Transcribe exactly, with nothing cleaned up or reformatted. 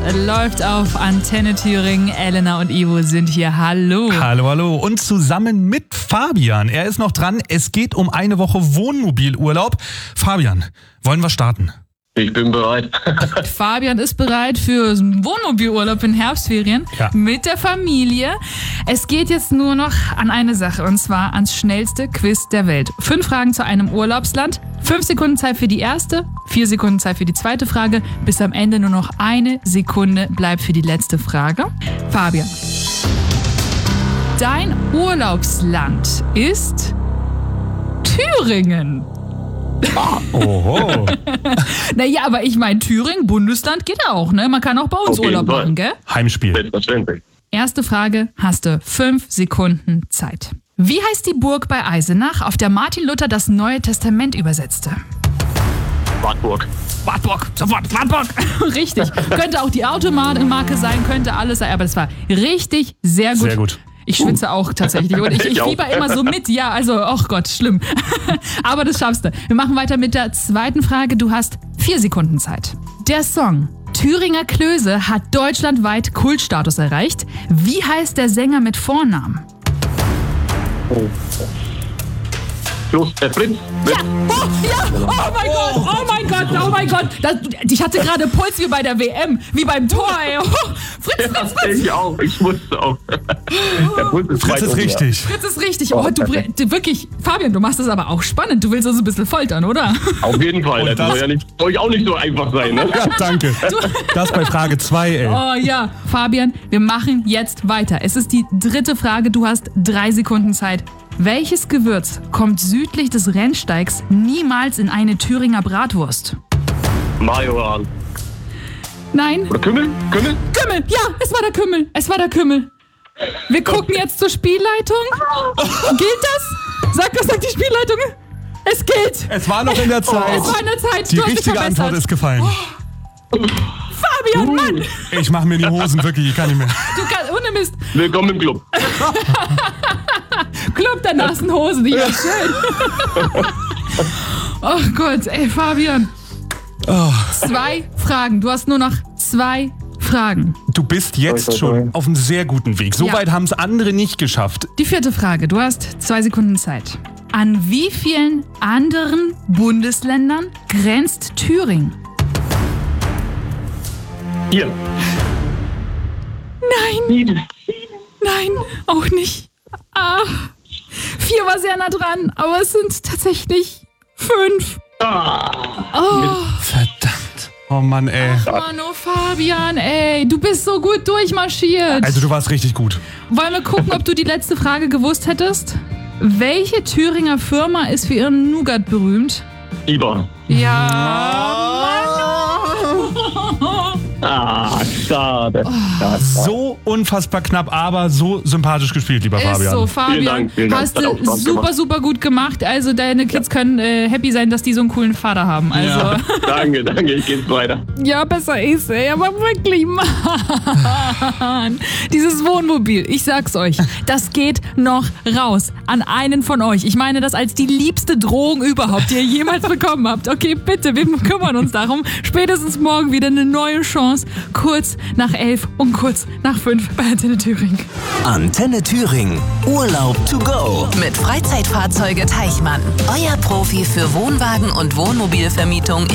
läuft auf Antenne Thüringen. Elena und Ivo sind hier. Hallo. Hallo, hallo. Und zusammen mit Fabian. Er ist noch dran. Es geht um eine Woche Wohnmobilurlaub. Fabian, wollen wir starten? Ich bin bereit. Fabian ist bereit für einen Wohnmobilurlaub in Herbstferien Ja. mit der Familie. Es geht jetzt nur noch an eine Sache, und zwar ans schnellste Quiz der Welt. Fünf Fragen zu einem Urlaubsland, fünf Sekunden Zeit für die erste, vier Sekunden Zeit für die zweite Frage, bis am Ende nur noch eine Sekunde bleibt für die letzte Frage. Fabian, dein Urlaubsland ist Thüringen. Oho. Naja, aber ich meine, Thüringen, Bundesland geht auch, ne? Man kann auch bei uns Auf jeden Urlaub Fall. machen, gell? Heimspiel. Selbstverständlich. Erste Frage, hast du fünf Sekunden Zeit. Wie heißt die Burg bei Eisenach, auf der Martin Luther das Neue Testament übersetzte? Wartburg. Wartburg, sofort, Wartburg. Richtig. Könnte auch die Automarke sein, könnte alles sein, aber das war richtig, sehr gut. Sehr gut. Ich schwitze auch tatsächlich und ich, ich Ich auch. fieber immer so mit. Ja, also, ach Gott, schlimm. Aber das schaffst du. Wir machen weiter mit der zweiten Frage. Du hast vier Sekunden Zeit. Der Song Thüringer Klöße hat deutschlandweit Kultstatus erreicht. Wie heißt der Sänger mit Vornamen? Los, äh, Fritz. Ja, oh, ja, oh mein Gott, oh mein Gott, oh mein Gott. Das, ich hatte gerade Puls wie bei der W M, wie beim Tor, ey. Oh, Fritz, Fritz, Fritz. Ich auch, ich wusste auch. Der Puls ist Fritz weit ist oben, richtig. Fritz ist richtig. Oh, Oh, du, perfekt. du wirklich, Fabian, du machst das aber auch spannend. Du willst uns ein bisschen foltern, oder? Ja. Auf jeden Fall. Und Das das- soll ja nicht, soll ja auch nicht so einfach sein, ne? Ja, danke. Das bei Frage zwei, ey. Oh ja, Fabian, wir machen jetzt weiter. Es ist die dritte Frage. Du hast drei Sekunden Zeit. Welches Gewürz kommt südlich des Rennsteigs niemals in eine Thüringer Bratwurst? Majoran. Nein? Oder Kümmel? Kümmel? Kümmel! Ja, es war der Kümmel. Es war der Kümmel. Wir gucken jetzt zur Spielleitung. Gilt das? Sagt, was sagt die Spielleitung? Es gilt. Es war noch in der Zeit. Es war in der Zeit. Die Du hast dich richtige Antwort verbessert. ist gefallen. Fabian, Mann! Ich mache mir die Hosen wirklich, ich kann nicht mehr. Du kannst, ohne Mist. Willkommen im Club. Club der nassen Hosen. Ja, schön. Ach Gott, ey, Fabian. Oh. Zwei Fragen. Du hast nur noch zwei Fragen. Du bist jetzt Toi, toi, schon toi. auf einem sehr guten Weg. So Ja. weit haben es andere nicht geschafft. Die vierte Frage. Du hast zwei Sekunden Zeit. An wie vielen anderen Bundesländern grenzt Thüringen? Hier. Nein, nein, auch nicht. Ah, vier war sehr nah dran, aber es sind tatsächlich fünf. Ah. Oh, Verdammt. Oh Mann, ey. Mann, oh Fabian, ey, du bist so gut durchmarschiert. Also du warst richtig gut. Wollen wir gucken, ob du die letzte Frage gewusst hättest? Welche Thüringer Firma ist für ihren Nougat berühmt? Lieber. Ja, Ah, schade. schade. So unfassbar knapp, aber so sympathisch gespielt, lieber ist Fabian. so, Fabian. Vielen Dank, vielen Dank. Hast Hat du auch Spaß super, gemacht. super gut gemacht. Also deine Kids können äh, happy sein, dass die so einen coolen Vater haben. Also Ja. Danke, danke, ich geht's weiter. ja, besser ist, ey, aber wirklich, Mann. Dieses Wohnmobil, ich sag's euch, das geht noch raus an einen von euch. Ich meine das als die liebste Drohung überhaupt, die ihr jemals bekommen habt. Okay, bitte, wir kümmern uns darum. Spätestens morgen wieder eine neue Chance. Kurz nach elf und kurz nach fünf bei Antenne Thüringen. Antenne Thüringen. Urlaub to go. Mit Freizeitfahrzeuge Teichmann. Euer Profi für Wohnwagen und Wohnmobilvermietung